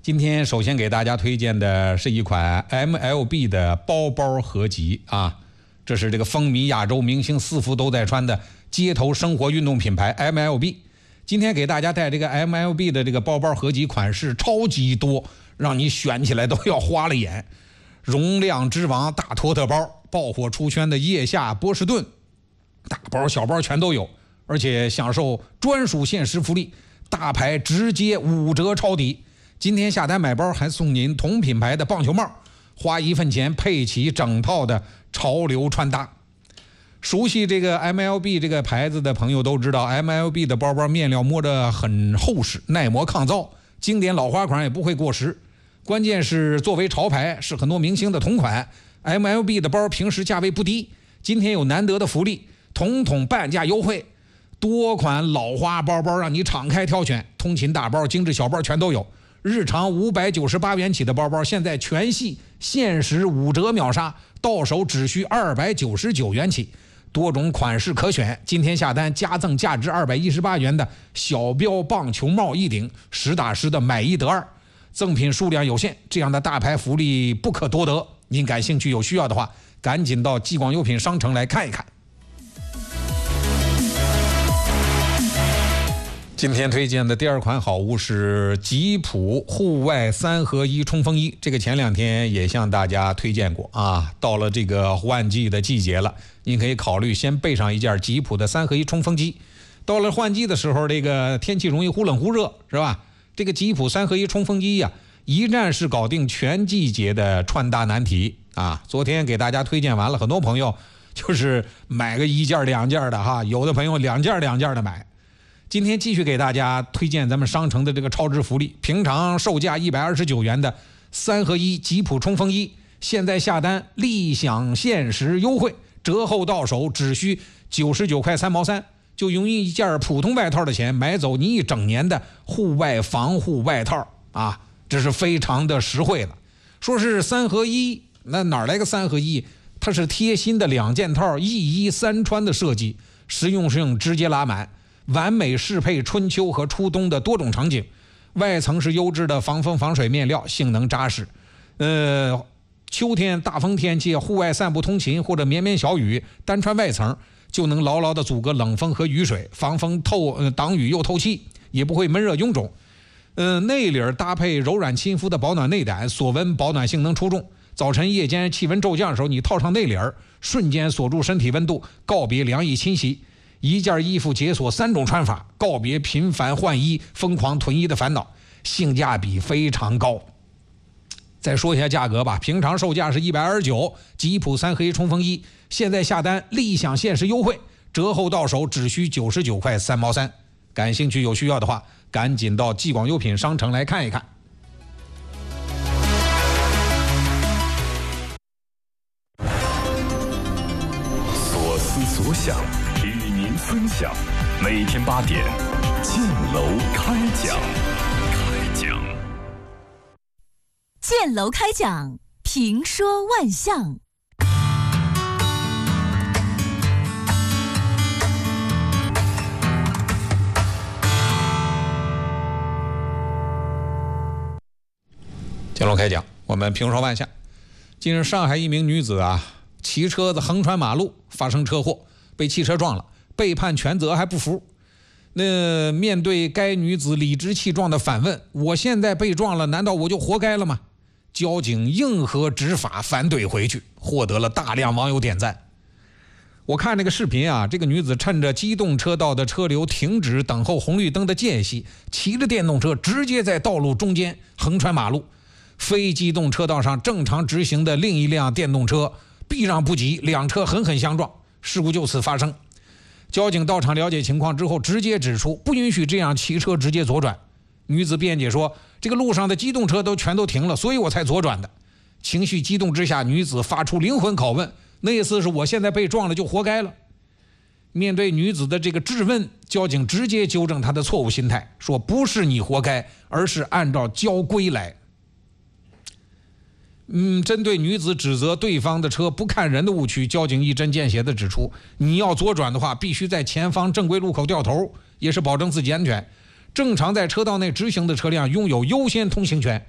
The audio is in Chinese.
今天首先给大家推荐的是一款 MLB 的包包合集啊，这是这个风靡亚洲，明星四伏都在穿的街头生活运动品牌 MLB。今天给大家带这个 MLB 的这个包包合集，款式超级多，让你选起来都要花了眼。容量之王大托特包，爆火出圈的腋下波士顿，大包小包全都有，而且享受专属限时福利，大牌直接5折抄底。今天下单买包还送您同品牌的棒球帽，花1份钱配齐整套的潮流穿搭。熟悉这个 MLB 这个牌子的朋友都知道， MLB 的包包面料摸着很厚实，耐磨抗造，经典老花款也不会过时。关键是作为潮牌，是很多明星的同款， MLB 的包平时价位不低，今天有难得的福利，统统半价优惠，多款老花包包让你敞开挑选，通勤大包、精致小包全都有。日常598元起的包包，现在全系限时5折秒杀，到手只需299元起，多种款式可选。今天下单加赠价值218元的小标棒球帽一顶，实打实的买1得2，赠品数量有限，这样的大牌福利不可多得。您感兴趣有需要的话，赶紧到激广优品商城来看一看。今天推荐的第2款好物是吉普户外3合1冲锋衣，这个前2天也向大家推荐过啊。到了这个换季的季节了，您可以考虑先备上一件吉普的3合1冲锋衣。到了换季的时候，这个天气容易忽冷忽热，是吧？这个吉普3合1冲锋衣呀，一站式搞定全季节的穿搭难题啊。昨天给大家推荐完了，很多朋友就是买个1件2件的哈，有的朋友2件2件的买。今天继续给大家推荐咱们商城的这个超值福利，平常售价129元的3合1吉普冲锋衣，现在下单立享限时优惠，折后到手只需99块3毛3，就用一件普通外套的钱买走你一整年的户外防护外套啊，这是非常的实惠了。说是3合1，那哪来个3合1？它是贴心的2件套1衣3穿的设计，实用性直接拉满，完美适配春秋和初冬的多种场景。外层是优质的防风防水面料，性能扎实。秋天大风天气户外散步通勤或者绵绵小雨，单穿外层就能牢牢的阻隔冷风和雨水，防风挡雨又透气，也不会闷热臃肿。内里搭配柔软亲肤的保暖内胆，锁温保暖性能出众。早晨夜间气温骤降的时候，你套上内里瞬间锁住身体温度，告别凉意侵袭。一件衣服解锁3种穿法，告别频繁换衣、疯狂囤衣的烦恼，性价比非常高。再说一下价格吧，平常售价是129，吉普3合1冲锋衣，现在下单立享限时优惠，折后到手只需99块3毛3。感兴趣有需要的话，赶紧到激广优品商城来看一看。 所思所想与您分享，每天8点，建楼开讲。 建楼开讲，评说万象。 建楼开讲，我们评说万象。近日，上海一名女子骑车子横穿马路，发生车祸，被汽车撞了，被判全责还不服。那面对该女子理直气壮的反问：“我现在被撞了，难道我就活该了吗？”交警硬核执法，反怼回去，获得了大量网友点赞。我看那个视频这个女子趁着机动车道的车流停止等候红绿灯的间隙，骑着电动车直接在道路中间横穿马路。非机动车道上正常直行的另一辆电动车避让不及，两车狠狠相撞，事故就此发生。交警到场了解情况之后，直接指出不允许这样骑车直接左转。女子辩解说，这个路上的机动车全都停了，所以我才左转的。情绪激动之下，女子发出灵魂拷问，那意思是我现在被撞了就活该了。面对女子的这个质问，交警直接纠正她的错误心态，说不是你活该，而是按照交规来。针对女子指责对方的车不看人的误区，交警一针见血地指出，你要左转的话，必须在前方正规路口掉头，也是保证自己安全。正常在车道内直行的车辆拥有优先通行权，